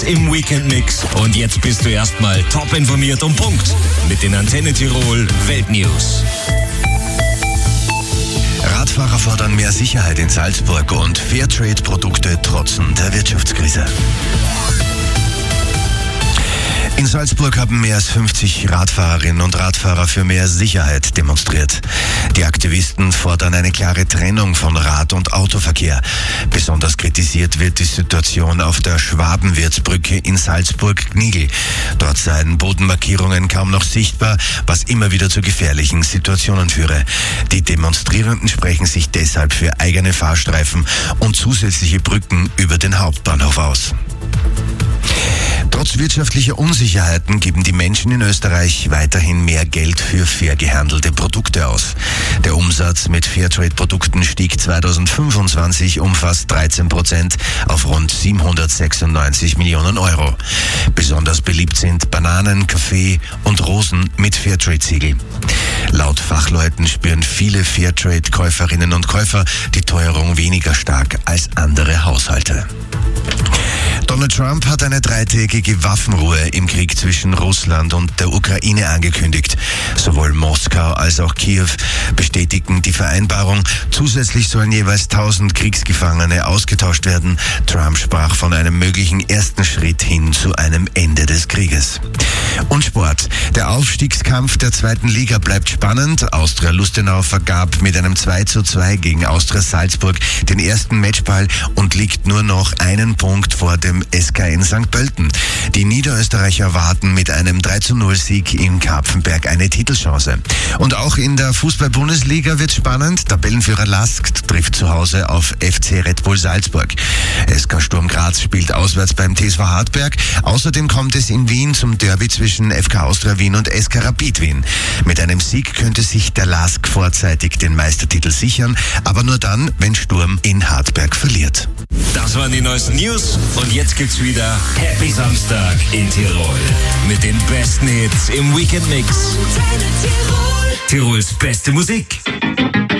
Im Weekend-Mix. Und jetzt bist du erstmal top informiert und Punkt mit den Antenne Tirol Weltnews. Radfahrer fordern mehr Sicherheit in Salzburg und Fairtrade-Produkte trotzen der Wirtschaftskrise. In Salzburg haben mehr als 50 Radfahrerinnen und Radfahrer für mehr Sicherheit demonstriert. Die Aktivisten fordern eine klare Trennung von Rad- und Autoverkehr. Besonders kritisiert wird die Situation auf der Schwabenwirtsbrücke in Salzburg-Gnigl. Dort seien Bodenmarkierungen kaum noch sichtbar, was immer wieder zu gefährlichen Situationen führe. Die Demonstrierenden sprechen sich deshalb für eigene Fahrstreifen und zusätzliche Brücken über den Hauptbahnhof aus. Trotz wirtschaftlicher Unsicherheiten geben die Menschen in Österreich weiterhin mehr Geld für fair gehandelte Produkte aus. Der Umsatz mit Fairtrade-Produkten stieg 2025 um fast 13% auf rund 796 Millionen Euro. Besonders beliebt sind Bananen, Kaffee und Rosen mit Fairtrade-Siegel. Laut Fachleuten spüren viele Fairtrade-Käuferinnen und Käufer die Teuerung weniger stark als andere Haushalte. Donald Trump hat eine 3-tägige Waffenruhe im Krieg zwischen Russland und der Ukraine angekündigt. Sowohl Moskau als auch Kiew bestätigten die Vereinbarung. Zusätzlich sollen jeweils 1000 Kriegsgefangene ausgetauscht werden. Trump sprach von einem möglichen ersten Schritt hin zu einem Ende des Krieges. Und Sport. Der Aufstiegskampf der 2. Liga bleibt spannend. Austria Lustenau vergab mit einem 2:2 gegen Austria Salzburg den ersten Matchball und liegt nur noch einen Punkt vor dem SK in St. Pölten. Die Niederösterreicher warten mit einem 3:0-Sieg in Karpfenberg eine Titelchance. Und auch in der Fußball-Bundesliga wird spannend. Tabellenführer Lask trifft zu Hause auf FC Red Bull Salzburg. SK Sturm Graz spielt auswärts beim TSV Hartberg. Außerdem kommt es in Wien zum Derby zwischen FK Austria Wien und SK Rapid Wien. Mit einem Sieg könnte sich der Lask vorzeitig den Meistertitel sichern, aber nur dann, wenn Sturm in Hartberg verliert. Das waren die neuesten News und jetzt gibt's wieder Happy Samstag in Tirol mit den besten Hits im Weekend Mix. Tirols beste Musik.